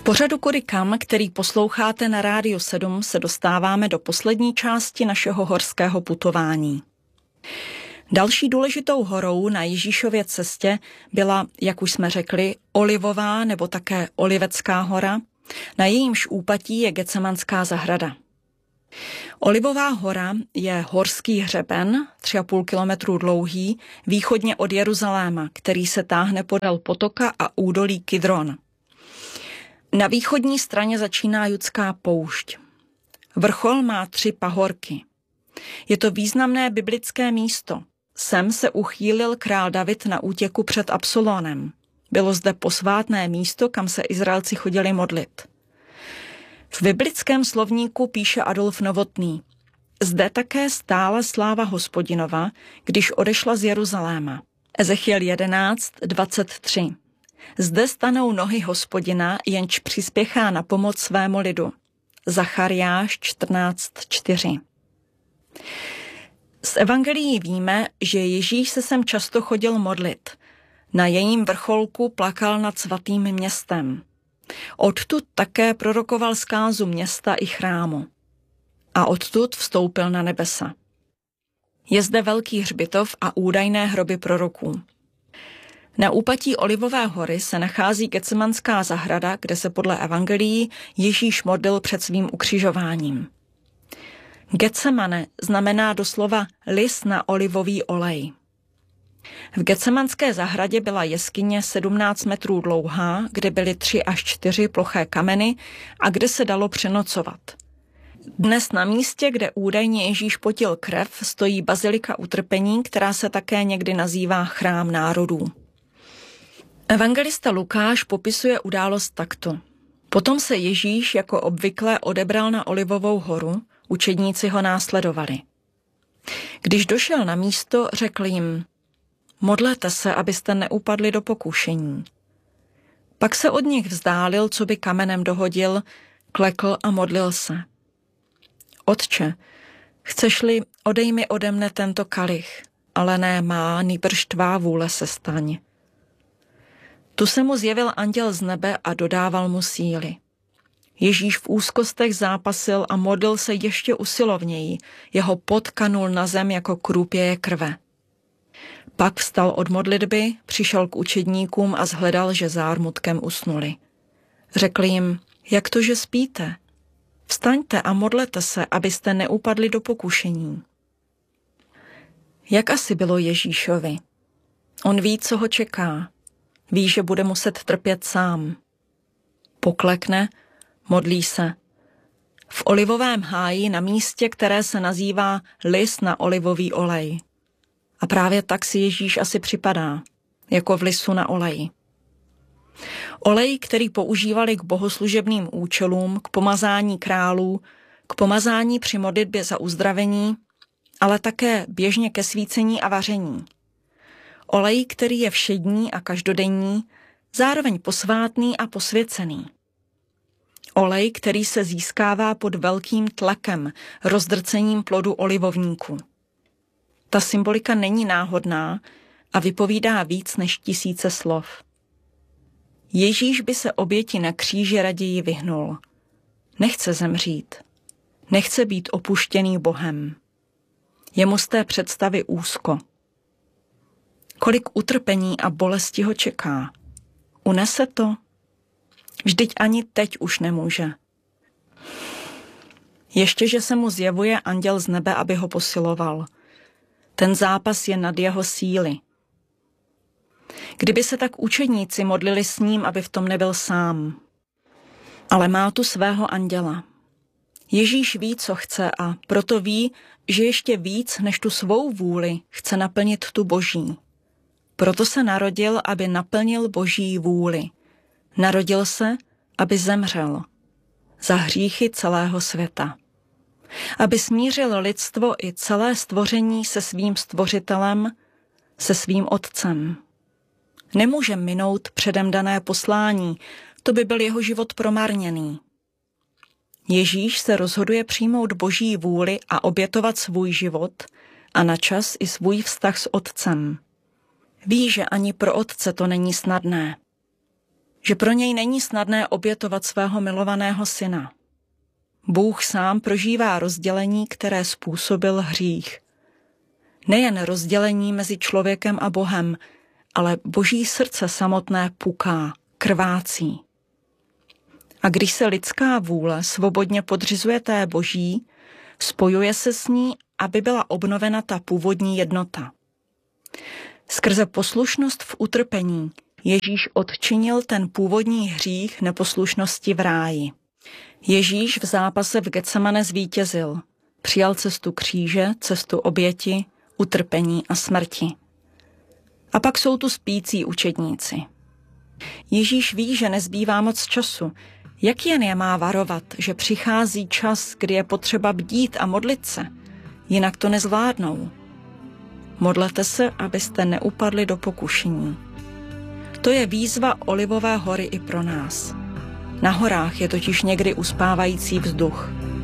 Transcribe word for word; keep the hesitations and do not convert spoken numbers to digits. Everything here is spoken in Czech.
pořadu Kudy kam, který posloucháte na Rádiu sedm, se dostáváme do poslední části našeho horského putování. Další důležitou horou na Ježíšově cestě byla, jak už jsme řekli, Olivová nebo také Olivecká hora, na jejímž úpatí je Getsemanská zahrada. Olivová hora je horský hřeben, tři a půl kilometru dlouhý, východně od Jeruzaléma, který se táhne podél potoka a údolí Kidron. Na východní straně začíná Judská poušť. Vrchol má tři pahorky. Je to významné biblické místo. Sem se uchýlil král David na útěku před Absalonem. Bylo zde posvátné místo, kam se Izraelci chodili modlit. V biblickém slovníku píše Adolf Novotný: zde také stála sláva Hospodinova, když odešla z Jeruzaléma. Ezechiel jedenáct dvacet tři. Zde stanou nohy Hospodina, jenž přispěchá na pomoc svému lidu. Zachariáš čtrnáct čtyři. Z evangelií víme, že Ježíš se sem často chodil modlit. Na jejím vrcholku plakal nad svatým městem. Odtud také prorokoval zkázu města i chrámu. A odtud vstoupil na nebesa. Je zde velký hřbitov a údajné hroby proroků. Na úpatí Olivové hory se nachází Getsemanská zahrada, kde se podle evangelií Ježíš modlil před svým ukřižováním. Getsemane znamená doslova lis na olivový olej. V Getsemanské zahradě byla jeskyně sedmnáct metrů dlouhá, kde byly tři až čtyři ploché kameny a kde se dalo přenocovat. Dnes na místě, kde údajně Ježíš potil krev, stojí bazilika utrpení, která se také někdy nazývá Chrám národů. Evangelista Lukáš popisuje událost takto. Potom se Ježíš jako obvykle odebral na Olivovou horu, učedníci ho následovali. Když došel na místo, řekl jim: modlete se, abyste neupadli do pokušení. Pak se od nich vzdálil, co by kamenem dohodil, klekl a modlil se. Otče, chceš-li, odej mi ode mne tento kalich, ale ne má, nýbrž tvá vůle se staň. Tu se mu zjevil anděl z nebe a dodával mu síly. Ježíš v úzkostech zápasil a modlil se ještě usilovněji, jeho pot kanul na zem jako krůpěje krve. Pak vstal od modlitby, přišel k učedníkům a shledal, že zármutkem usnuli. Řekl jim: jak to, že spíte? Vstaňte a modlete se, abyste neupadli do pokušení. Jak asi bylo Ježíšovi? On ví, co ho čeká. Ví, že bude muset trpět sám. Poklekne, modlí se. V olivovém háji na místě, které se nazývá lis na olivový olej. A právě tak si Ježíš asi připadá, jako v lisu na oleji. Olej, který používali k bohoslužebným účelům, k pomazání králů, k pomazání při modlitbě za uzdravení, ale také běžně ke svícení a vaření. Olej, který je všední a každodenní, zároveň posvátný a posvěcený. Olej, který se získává pod velkým tlakem, rozdrcením plodu olivovníku. Ta symbolika není náhodná a vypovídá víc než tisíce slov. Ježíš by se oběti na kříži raději vyhnul. Nechce zemřít. Nechce být opuštěný Bohem. Je mu z té představy úzko. Kolik utrpení a bolesti ho čeká. Unese to? Vždyť ani teď už nemůže. Ještě, že se mu zjevuje anděl z nebe, aby ho posiloval. Ten zápas je nad jeho síly. Kdyby se tak učedníci modlili s ním, aby v tom nebyl sám. Ale má tu svého anděla. Ježíš ví, co chce, a proto ví, že ještě víc než tu svou vůli chce naplnit tu boží. Proto se narodil, aby naplnil boží vůli. Narodil se, aby zemřel za hříchy celého světa. Aby smířil lidstvo i celé stvoření se svým stvořitelem, se svým otcem. Nemůže minout předem dané poslání, to by byl jeho život promarněný. Ježíš se rozhoduje přijmout boží vůli a obětovat svůj život a načas i svůj vztah s otcem. Ví, že ani pro otce to není snadné. že pro něj není snadné obětovat svého milovaného syna. Bůh sám prožívá rozdělení, které způsobil hřích. Nejen rozdělení mezi člověkem a Bohem, ale Boží srdce samotné puká, krvácí. A když se lidská vůle svobodně podřizuje té Boží, spojuje se s ní, aby byla obnovena ta původní jednota. Skrze poslušnost v utrpení Ježíš odčinil ten původní hřích neposlušnosti v ráji. Ježíš v zápase v Getsemane zvítězil. Přijal cestu kříže, cestu oběti, utrpení a smrti. A pak jsou tu spící učedníci. Ježíš ví, že nezbývá moc času. Jak jen je má varovat, že přichází čas, kdy je potřeba bdít a modlit se? Jinak to nezvládnou. Modlete se, abyste neupadli do pokušení. To je výzva Olivové hory i pro nás. Na horách je totiž někdy uspávající vzduch.